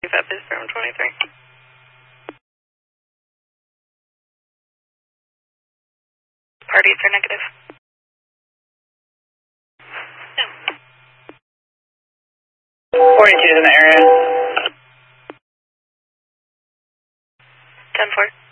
Up is from 23. Parties are negative. No. 42 is in the area. 10-4.